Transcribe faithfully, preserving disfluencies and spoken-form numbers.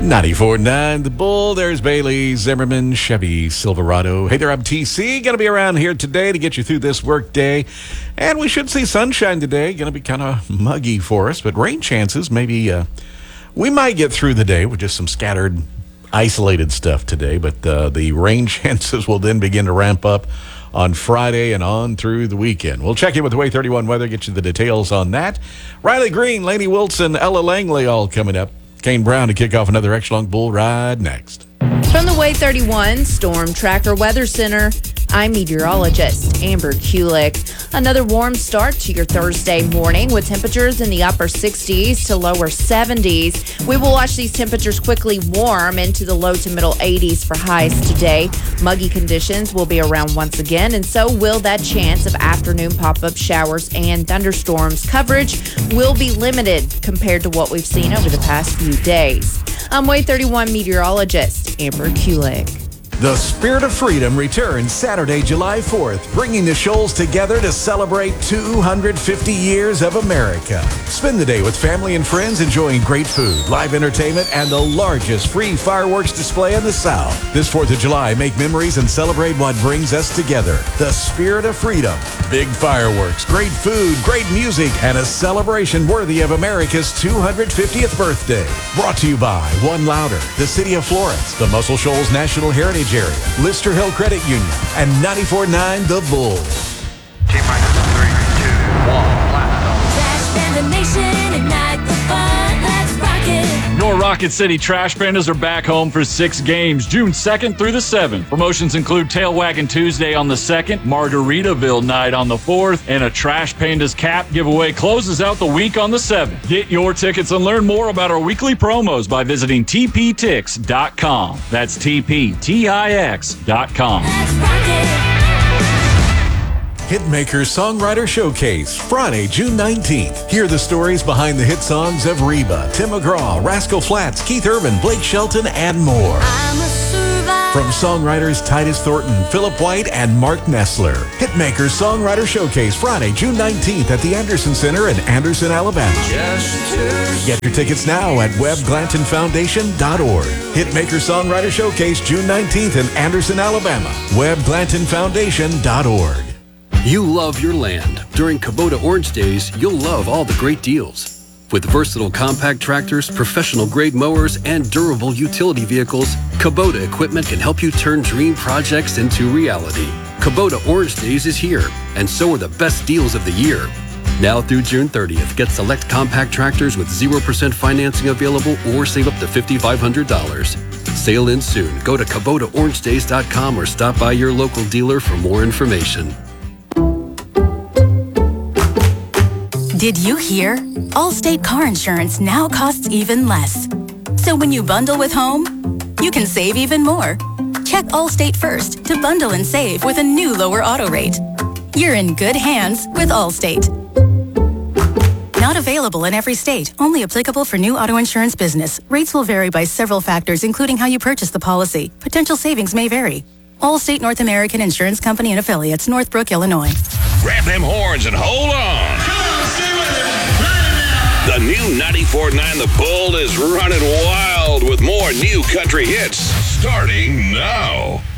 ninety-four point nine The Bull. There's Bailey, Zimmerman, Chevy Silverado. Hey there, I'm T C. Going to be around here today to get you through this work day. And we should see sunshine today. Going to be kind of muggy for us, but rain chances, maybe uh, we might get through the day with just some scattered, isolated stuff today. But uh, the rain chances will then begin to ramp up on Friday and on through the weekend. We'll check in with the Way thirty-one weather, get you the details on that. Riley Green, Lainey Wilson, Ella Langley all coming up. Kane Brown to kick off another Extra-Long Bull Ride next. From the Way thirty-one Storm Tracker Weather Center, I'm meteorologist Amber Kulik. Another warm start to your Thursday morning with temperatures in the upper sixties to lower seventies. We will watch these temperatures quickly warm into the low to middle eighties for highs today. Muggy conditions will be around once again, and so will that chance of afternoon pop-up showers and thunderstorms. Coverage will be limited compared to what we've seen over the past few days. I'm Way thirty-one meteorologist Amber Kulik. The Spirit of Freedom returns Saturday, July fourth, bringing the Shoals together to celebrate two hundred fifty years of America. Spend the day with family and friends enjoying great food, live entertainment, and the largest free fireworks display in the South. This fourth of July, make memories and celebrate what brings us together. The Spirit of Freedom. Big fireworks, great food, great music, and a celebration worthy of America's two hundred fiftieth birthday. Brought to you by One Louder, the City of Florence, the Muscle Shoals National Heritage Area, Lister Hill Credit Union, and ninety-four point nine The Bull. T-minus three, two, one, blast. Trash Panda Nation, ignite the fun, let's rock it. Your Rocket City Trash Pandas are back home for six games, June second through the seventh. Promotions include Tail Wagging Tuesday on the second, Margaritaville Night on the fourth, and a Trash Pandas cap giveaway closes out the week on the seventh. Get your tickets and learn more about our weekly promos by visiting T P Tix dot com. That's T P T I X dot com. Let's rock it. Hitmaker Songwriter Showcase, Friday, June nineteenth. Hear the stories behind the hit songs of Reba, Tim McGraw, Rascal Flatts, Keith Urban, Blake Shelton, and more. I'm a survivor. From songwriters Titus Thornton, Philip White, and Mark Nessler. Hitmaker Songwriter Showcase, Friday, June nineteenth at the Anderson Center in Anderson, Alabama. Get your tickets now at web glanton foundation dot org. Hitmaker Songwriter Showcase, June nineteenth in Anderson, Alabama. web glanton foundation dot org. You love your land. During Kubota Orange Days, you'll love all the great deals. With versatile compact tractors, professional-grade mowers, and durable utility vehicles, Kubota equipment can help you turn dream projects into reality. Kubota Orange Days is here, and so are the best deals of the year. Now through June thirtieth, get select compact tractors with zero percent financing available or save up to five thousand five hundred dollars. Sale ends soon. Go to Kubota Orange Days dot com or stop by your local dealer for more information. Did you hear? Allstate car insurance now costs even less. So when you bundle with home, you can save even more. Check Allstate first to bundle and save with a new lower auto rate. You're in good hands with Allstate. Not available in every state. Only applicable for new auto insurance business. Rates will vary by several factors, including how you purchase the policy. Potential savings may vary. Allstate North American Insurance Company and Affiliates, Northbrook, Illinois. Grab them horns and hold on. The new ninety-four point nine The Bull is running wild with more new country hits starting now.